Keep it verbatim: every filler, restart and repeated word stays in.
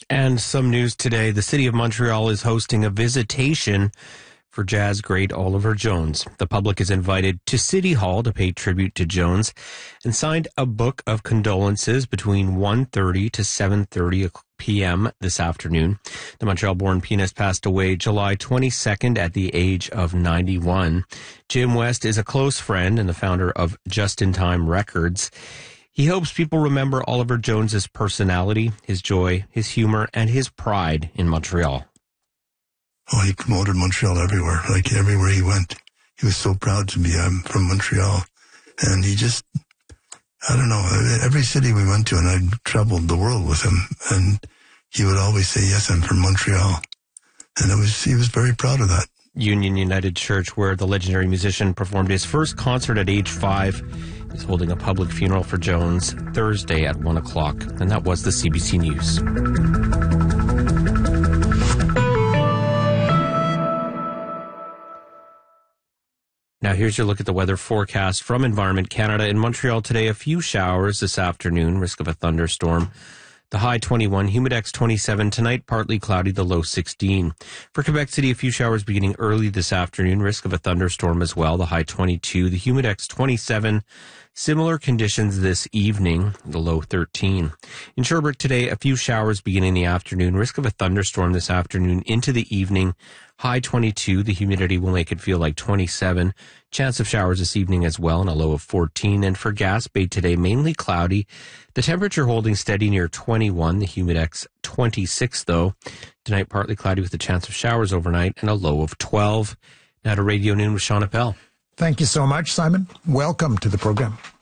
And some news today. The city of Montreal is hosting a visitation for jazz great Oliver Jones. The public is invited to City Hall to pay tribute to Jones and signed a book of condolences between one thirty to seven thirty p.m. this afternoon. The Montreal-born pianist passed away July twenty-second at the age of ninety-one. Jim West is a close friend and the founder of Just in Time Records. He hopes people remember Oliver Jones's personality, his joy, his humor, and his pride in Montreal. Oh, he promoted Montreal everywhere. Like everywhere he went, he was so proud to be um, from Montreal. And he just, I don't know, every city we went to, and I traveled the world with him, and he would always say, yes, I'm from Montreal. And it was, he was very proud of that. Union United Church, where the legendary musician performed his first concert at age five, is holding a public funeral for Jones Thursday at one o'clock. And that was the C B C News. Now here's your look at the weather forecast from Environment Canada. In Montreal today, a few showers this afternoon, risk of a thunderstorm. The high twenty-one, Humidex twenty-seven. Tonight, partly cloudy, the low sixteen. For Quebec City, a few showers beginning early this afternoon, risk of a thunderstorm as well, the high twenty-two. The Humidex twenty-seven. Similar conditions this evening, the low thirteen. In Sherbrooke today, a few showers beginning in the afternoon, risk of a thunderstorm this afternoon into the evening, high twenty-two. The humidity will make it feel like twenty-seven. Chance of showers this evening as well, and a low of fourteen. And for Gaspé today, mainly cloudy. The temperature holding steady near twenty-one. The Humidex twenty-six, though. Tonight, partly cloudy with a chance of showers overnight, and a low of twelve. Now to Radio Noon with Sean Appel. Thank you so much, Simon. Welcome to the program.